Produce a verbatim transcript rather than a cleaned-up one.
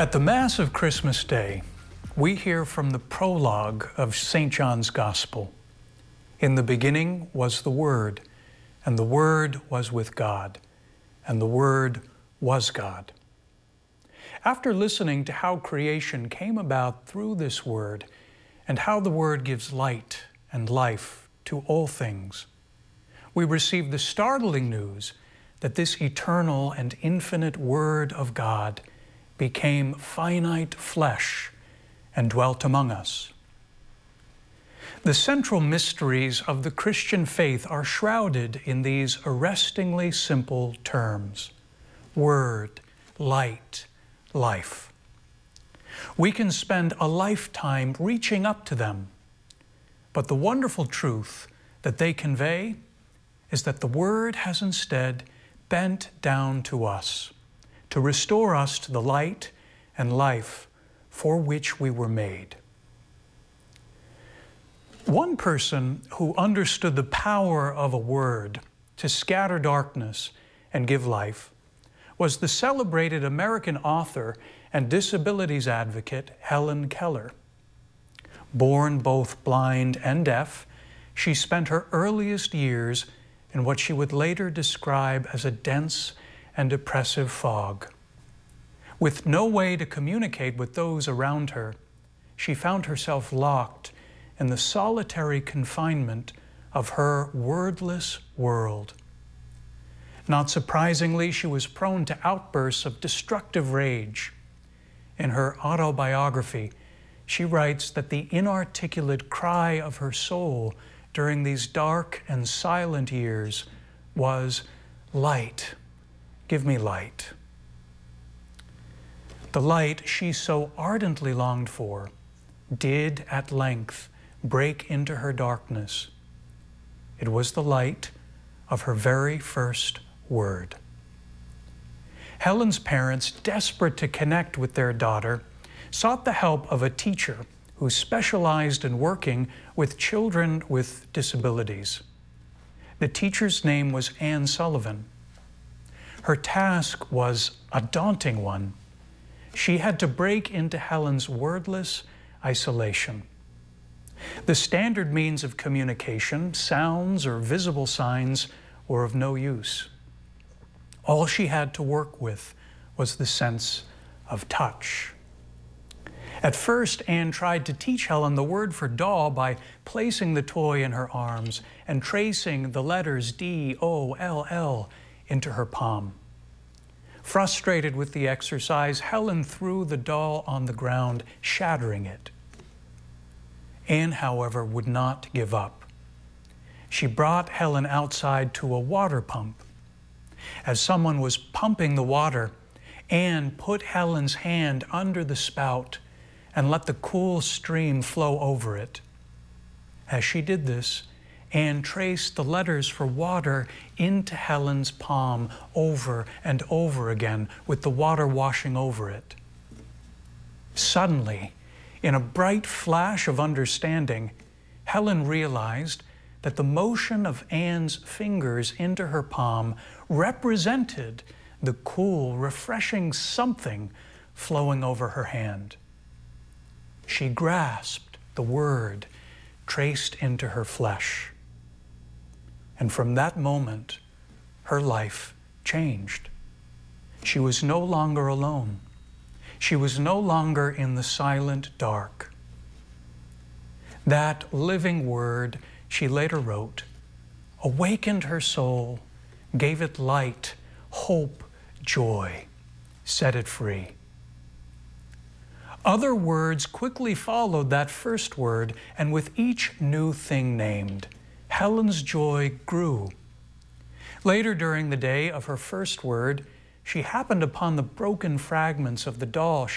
At the Mass of Christmas Day, we hear from the prologue of Saint John's Gospel. In the beginning was the Word, and the Word was with God, and the Word was God. After listening to how creation came about through this Word, and how the Word gives light and life to all things, we receive the startling news that this eternal and infinite Word of God became finite flesh and dwelt among us. The central mysteries of the Christian faith are shrouded in these arrestingly simple terms: Word, light, life. We can spend a lifetime reaching up to them, but the wonderful truth that they convey is that the Word has instead bent down to us, to restore us to the light and life for which we were made. One person who understood the power of a word to scatter darkness and give life was the celebrated American author and disabilities advocate Helen Keller. Born both blind and deaf, she spent her earliest years in what she would later describe as a dense and oppressive fog. With no way to communicate with those around her, she found herself locked in the solitary confinement of her wordless world. Not surprisingly, she was prone to outbursts of destructive rage. In her autobiography, she writes that the inarticulate cry of her soul during these dark and silent years was, "Light, give me light." The light she so ardently longed for did at length break into her darkness. It was the light of her very first word. Helen's parents, desperate to connect with their daughter, sought the help of a teacher who specialized in working with children with disabilities. The teacher's name was Anne Sullivan. Her task was a daunting one. She had to break into Helen's wordless isolation. The standard means of communication, sounds or visible signs, were of no use. All she had to work with was the sense of touch. At first, Anne tried to teach Helen the word for doll by placing the toy in her arms and tracing the letters D O L L into her palm. Frustrated with the exercise, Helen threw the doll on the ground, shattering it. Anne, however, would not give up. She brought Helen outside to a water pump. As someone was pumping the water, Anne put Helen's hand under the spout and let the cool stream flow over it. As she did this, Anne traced the letters for water into Helen's palm over and over again, with the water washing over it. Suddenly, in a bright flash of understanding, Helen realized that the motion of Anne's fingers into her palm represented the cool, refreshing something flowing over her hand. She grasped the word traced into her flesh. And from that moment, her life changed. She was no longer alone. She was no longer in the silent dark. That living word, she later wrote, awakened her soul, gave it light, hope, joy, set it free. Other words quickly followed that first word, and with each new thing named, Helen's joy grew. Later during the day of her first word, she happened upon the broken fragments of the doll